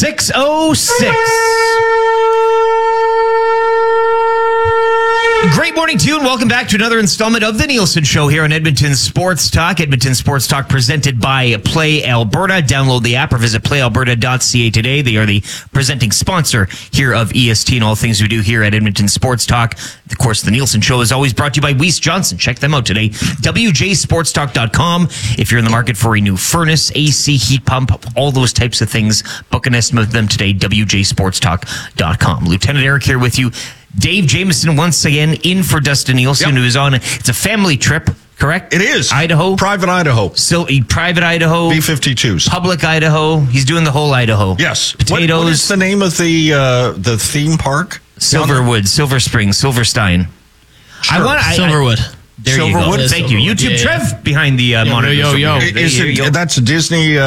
6:06. Great morning to you, and welcome back to another installment of the Nielsen Show here on Edmonton Sports Talk. Edmonton Sports Talk presented by Play Alberta. Download the app or visit playalberta.ca today. They are the presenting sponsor here of EST and all things we do here at Edmonton Sports Talk. Of course, the Nielsen Show is always brought to you by Weiss Johnson. Check them out today. WJSportsTalk.com. If you're in the market for a new furnace, AC, heat pump, all those types of things, book an estimate with them today. WJSportsTalk.com. Lieutenant Eric here with you. Dave Jameson once again in for Dustin Nielsen, who is on. It's a family trip, correct? It is. Idaho. Private Idaho. So, private Idaho. B-52s. Public Idaho. He's doing the whole Idaho. Yes. Potatoes. What is the name of the theme park? Silverwood, Silver Springs, Silverstein. Sure. Silverwood. There Silverwood. You go. Thank you. YouTube Trev behind the monitor. That's a Disney.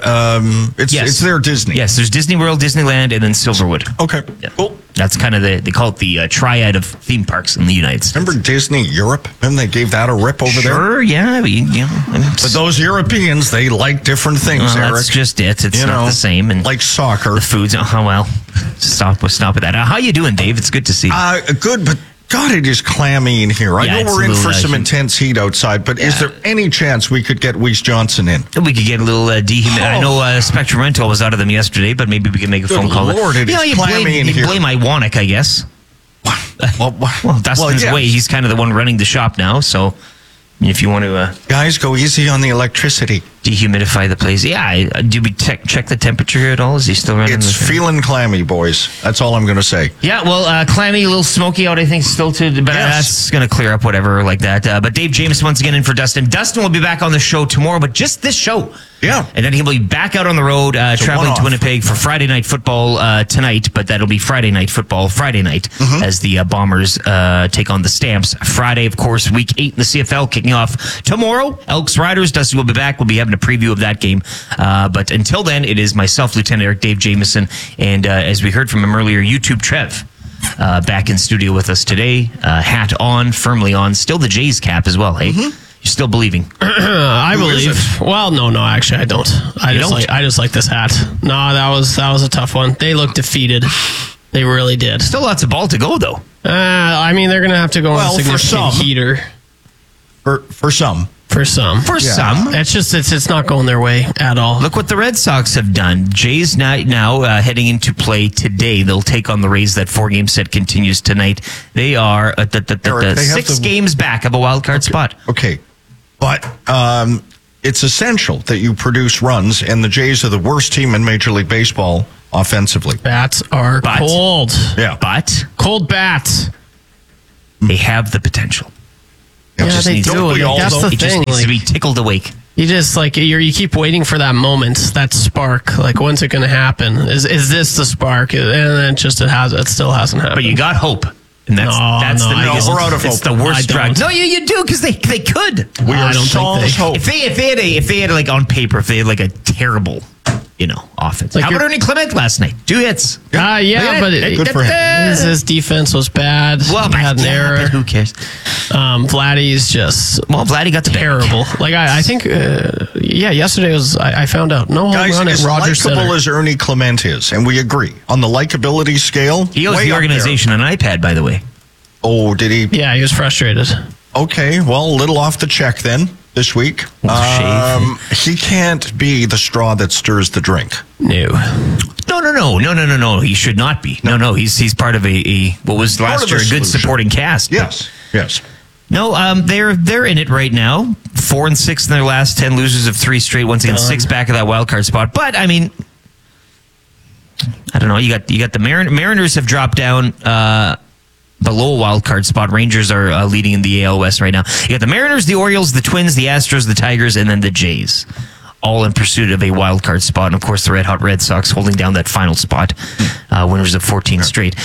It's their Disney. Yes, there's Disney World, Disneyland, and then Silverwood. Okay. Yeah. Cool. That's kind of they call it the triad of theme parks in the United States. Remember Disney Europe? And they gave that a rip over there. Sure, yeah. But those Europeans, they like different things, Eric. That's just it. It's not the same. And like soccer. The foods. Oh, well. Stop with that. How you doing, Dave? It's good to see you. Good, but God, it is clammy in here. I know we're in for some intense heat outside, but is there any chance we could get Weiss Johnson in? We could get a little dehumid. I know Spectrum Rental was out of them yesterday, but maybe we can make a phone call. Lord, it is clammy in here. You blame Iwanic, I guess. Well, Dustin's away. He's kind of the one running the shop now, so if you want to... Guys, go easy on the electricity. Dehumidify the place. Yeah, do we check the temperature at all? Is he still running? It's feeling clammy, boys. That's all I'm going to say. Yeah, well, clammy, a little smoky out, I think, still too. But that's going to clear up whatever like that. But Dave Jameson once again in for Dustin. Dustin will be back on the show tomorrow, but just this show. Yeah. And then he'll be back out on the road, traveling to Winnipeg for Friday night football tonight, but that'll be Friday night football Friday night as the Bombers take on the Stamps. Friday, of course, week 8 in the CFL kicking off tomorrow. Elks Riders. Dustin will be back. We'll be having a preview of that game. But until then, it is myself, Lieutenant Eric, Dave Jameson, and as we heard from him earlier, YouTube Trev. Back in studio with us today. Hat on, firmly on. Still the Jays cap as well, hey? You're still believing? I believe. Well, no, actually, I don't. I just like this hat. No, that was a tough one. They looked defeated. They really did. Still lots of ball to go, though. I mean, they're going to have to go on a significant heater. For some. For some. It's just, it's not going their way at all. Look what the Red Sox have done. Jays now heading into play today. They'll take on the Rays. That 4-game set continues tonight. They are Eric, 6 games back of a wild card spot. Okay. But it's essential that you produce runs, and the Jays are the worst team in Major League Baseball offensively. Bats are cold. Yeah. But cold bats. They have the potential. Yeah, they do. That's the thing. It just needs to be tickled awake. You just you keep waiting for that moment, that spark. Like, when's it going to happen? Is this the spark? And then it still hasn't happened. But you got hope. And that's the biggest. We're out of hope. It's the worst drug. No, you do, because they could. I don't think hope. If they had like on paper, if they had like a terrible, offense. How about Ernie Clement last night? 2 hits. But good for him. His defense was bad. Well, he had an error. But who cares? Vladdy's just Vladdy got the terrible. I think yesterday was I found out no home run at Rogers Center. As likable as Ernie Clement is, and we agree on the likability scale. He owes the organization an iPad, by the way. Oh, did he? Yeah, he was frustrated. Okay, well, a little off the check then this week. He can't be the straw that stirs the drink. No. He should not be. No. He's part of a what was last year a good supporting cast. Yes. No, they're in it right now. 4-6 in their last 10, losers of 3 straight. Once again, 6 back of that wild card spot. But I mean, I don't know. You got the Mariners have dropped down below a wild card spot. Rangers are leading in the AL West right now. You got the Mariners, the Orioles, the Twins, the Astros, the Tigers, and then the Jays, all in pursuit of a wild card spot. And of course, the Red Hot Red Sox holding down that final spot, winners of 14 straight.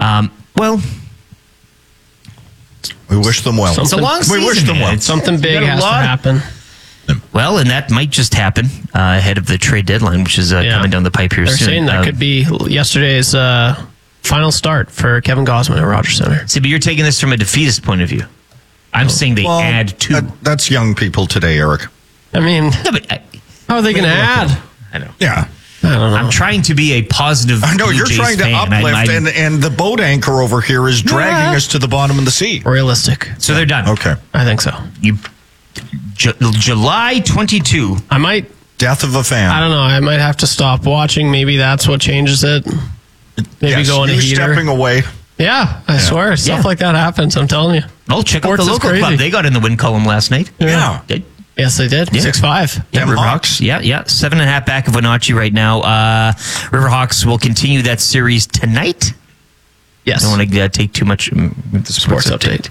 We wish them well. It's a long season. We wish them well. Something big has to happen. Well, and that might just happen ahead of the trade deadline, which is coming down the pipe here soon. They're saying that could be yesterday's final start for Kevin Gausman at Rogers Center. See, but you're taking this from a defeatist point of view. I'm saying they add to. That's young people today, Eric. I mean, how are they going to add? I know. Yeah. don't know. I'm trying to be a positive. I know Blue you're Jays trying to fan. uplift, and the boat anchor over here is dragging us to the bottom of the sea. Realistic. So they're done. Okay. I think so. July 22. I might. Death of a fan. I don't know. I might have to stop watching. Maybe that's what changes it. Maybe Yes, go on a you heater. stepping away. Yeah, I swear. Stuff like that happens. I'm telling you. Oh, check out Sports the is local crazy. club. They got in the win column last night. Yeah. Did. Yes, they did. Yeah. 6-5. Yeah, Them Riverhawks. Hawks. Yeah. 7.5 back of Wenatchee right now. Riverhawks will continue that series tonight. Yes. I don't want to take too much with the sports update.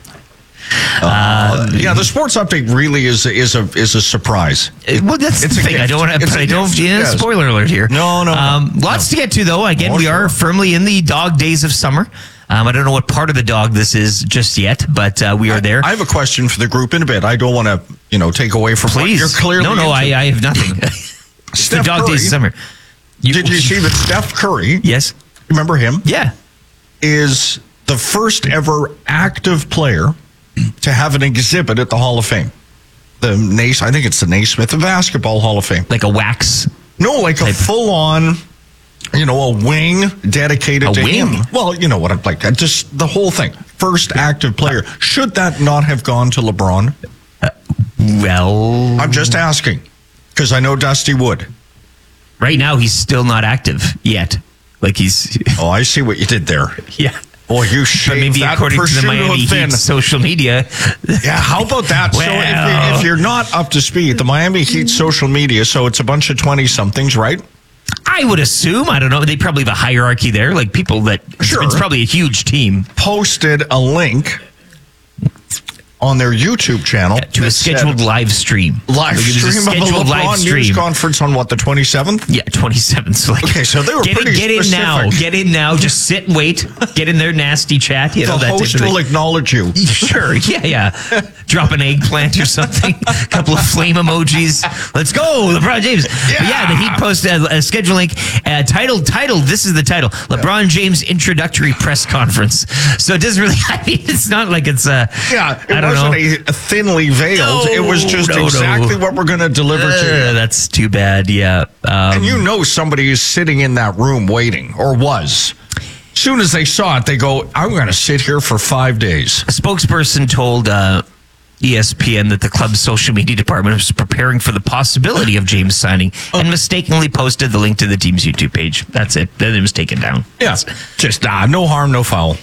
Yeah, the sports update really is a surprise. Well, that's It's the a thing. I gift. don't want to, It's but a I don't. gift. Yeah, Yes. spoiler alert here. No. Lots to get to though. Again, Oh, we are sure. firmly in the dog days of summer. I don't know what part of the dog this is just yet, but we are there. I have a question for the group in a bit. I don't want to, take away from what Please. you're clearly No, into. I have nothing. It's the Steph dog Curry. days of summer. Did you see that Steph Curry, Yes. remember him, Yeah. is the first ever active player to have an exhibit at the Hall of Fame? I think it's the Naismith Basketball Hall of Fame. Like a wax. No, like a full-on, a wing dedicated A to wing? him. Well, you know what I'm like. Just the whole thing. First active player. Should that not have gone to LeBron? Well, I'm just asking because I know Dusty would. right now he's still not active yet. Like he's, Oh, I see what you did there. yeah. Boy, you But shaved maybe that according to the prosciutto Miami thin. Heat social media. Yeah, how about that? Well. So if you're not up to speed, the Miami Heat social media, so it's a bunch of 20-somethings, right? I would assume. I don't know. They probably have a hierarchy there, like people that. Sure. It's probably a huge team Posted a link on their YouTube channel to a that said, scheduled live stream. live Like, it was a stream of a scheduled LeBron news conference on what, the 27th? Yeah, 27th. So like, Okay, so they were pretty get in now. specific. Get in now. Just sit and wait. Get in their nasty chat. You know, The that type host of thing. will acknowledge you. Sure, yeah. Drop an eggplant or something. A couple of flame emojis. Let's go, LeBron James. Yeah, the Heat posted a schedule link titled. This is the title: LeBron James introductory press conference. So it doesn't really. I mean, it's not like it's Yeah, I it don't wasn't know. a thinly veiled. It was just No. exactly what we're going to deliver to you. That's too bad. Yeah. And you know somebody is sitting in that room waiting, or was. As soon as they saw it, they go, I'm going to sit here for 5 days. A spokesperson told ESPN that the club's social media department was preparing for the possibility of James signing and mistakenly posted the link to the team's YouTube page. That's it. Then it was taken down. Yeah. Just no harm, no foul.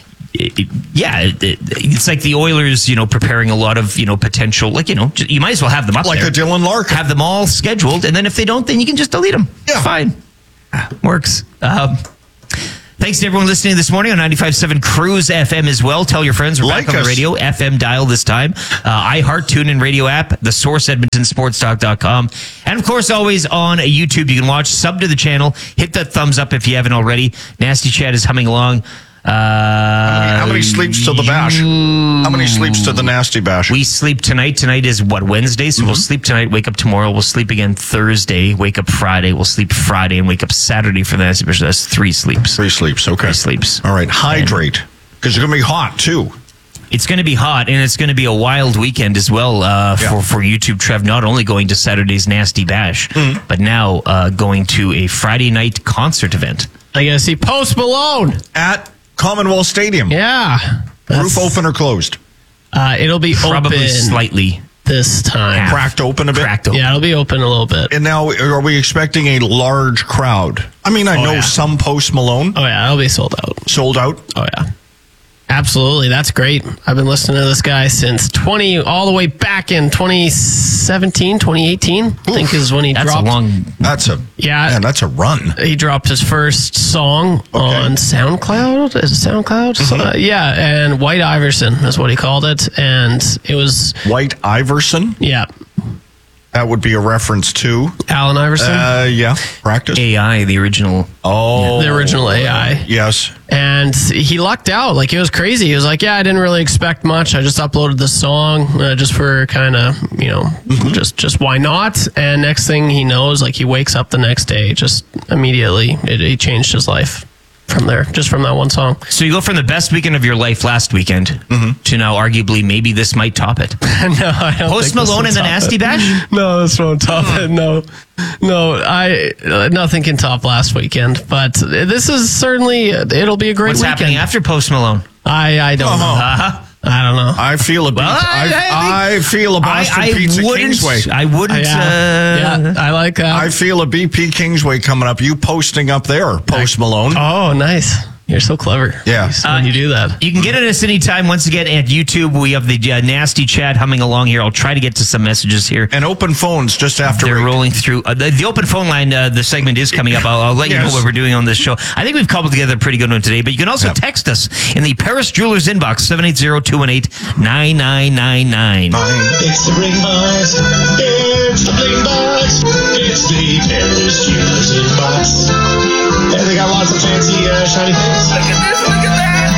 It's like the Oilers, preparing a lot of, potential, you might as well have them up Like there. a Dylan Larkin. Have them all scheduled, and then if they don't, then you can just delete them. Yeah. It's fine. Works. Thanks to everyone listening this morning on 95.7 Cruise FM as well. Tell your friends we're Like back on us. the radio, FM dial this time. iHeart, TuneIn Radio app, The Source, EdmontonSportsTalk.com. And of course, always on YouTube. You can watch, sub to the channel, hit that thumbs up if you haven't already. Nasty Chat is humming along. How many sleeps to the bash? How many sleeps to the nasty bash? We sleep tonight. Tonight is Wednesday? So we'll sleep tonight, wake up tomorrow. We'll sleep again Thursday, wake up Friday. We'll sleep Friday and wake up Saturday for the Nasty Bash. That's 3 sleeps. 3 sleeps, okay. 3 sleeps. All right, hydrate. Because it's going to be hot, too. It's going to be hot, and it's going to be a wild weekend as well for YouTube. Trev, not only going to Saturday's Nasty Bash, but now going to a Friday night concert event. I gotta see Post Malone. At Commonwealth Stadium. Yeah. Roof open or closed? It'll be Probably open slightly this time. Cracked open a bit? cracked open. Yeah, it'll be open a little bit. And now, are we expecting a large crowd? I mean, I know yeah. some Post Malone Oh yeah, it'll be sold out. sold out. Oh yeah. Absolutely. That's great. I've been listening to this guy since all the way back in 2017, 2018, I think is when he That's dropped. a long. Yeah. that's a run. He dropped his first song on SoundCloud. Is it SoundCloud? Yeah, and White Iverson is what he called it. And it was, White Iverson. yeah, That would be a reference to. Allen Iverson, Yeah. Practice. AI, the original. Oh. the original AI. Yes. And he lucked out. Like, it was crazy. He was like, yeah, I didn't really expect much. I just uploaded the song just for kind of, just why not? And next thing he knows, like, he wakes up the next day, just immediately, it changed his life. from there, just from that one song. So you go from the best weekend of your life last weekend to now arguably maybe this might top it. No, I don't Post think this Malone will and the top Nasty it. Bash? No, this won't top it. No, nothing can top last weekend. But this is certainly, it'll be a great What's weekend. happening after Post Malone? I don't know. Uh-huh. I don't know. I feel a I feel a Boston Pizza Kingsway. I wouldn't. Yeah, I like that. I feel a BP Kingsway coming up. You posting up there, Post Malone. Oh, nice. You're so clever. Yeah. When you do that. You can get at us anytime. Once again, at YouTube, we have the Nasty Chat humming along here. I'll try to get to some messages here. And open phones just after. They're rolling through. The open phone line, the segment is coming up. I'll let you know what we're doing on this show. I think we've cobbled together a pretty good one today, but you can also text us in the Paris Jewelers inbox, 780-218-9999. It's the Bling Box. It's the Bling Box. It's the Paris Jewelers inbox. And they got lots of fancy shiny things. Look at this. Look at that.